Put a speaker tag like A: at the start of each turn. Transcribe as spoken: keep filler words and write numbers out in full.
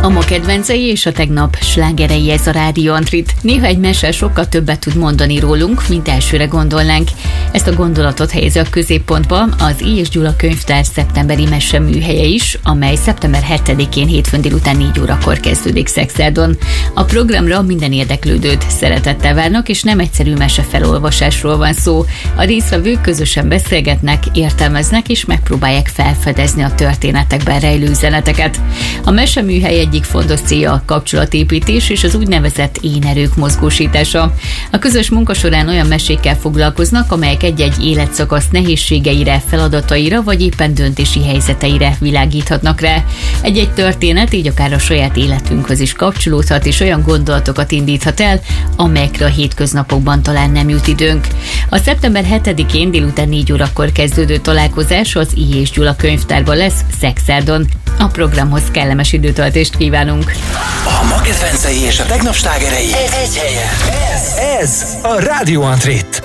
A: A ma kedvencei és a tegnap slágerei, ez a Rádió Antrit. Néha egy mese sokkal többet tud mondani rólunk, mint elsőre gondolnánk. Ezt a gondolatot helyezi a középpontba az I. és Gyula könyvtár szeptemberi mese műhelye is, amely szeptember hetedikén hétfőn délután négy órakor kezdődik Szexárdon. A programra minden érdeklődőt szeretettel várnak, és nem egyszerű mese felolvasásról van szó. A résztvevők közösen beszélgetnek, értelmeznek és megpróbálják felfedezni a történetekben rejlő üzeneteket. A mese műhely egyik fontos célja a kapcsolatépítés és az úgynevezett énerők mozgósítása. A közös munka során olyan mesékkel foglalkoznak, amelyek egy-egy életszakasz nehézségeire, feladataira vagy éppen döntési helyzeteire világíthatnak rá. Egy-egy történet így akár a saját életünkhöz is kapcsolódhat, és olyan gondolatokat indíthat el, amelyekre a hétköznapokban talán nem jut időnk. A szeptember hetedikén délután négy órakor kezdődő találkozás az I. és Gyula könyvtárban lesz Szexárdon. A programhoz kellemes időtöltést kívánunk!
B: A ma kedvencei és a tegnap slágerei egy helyen. Ez, ez a Rádió Antrit.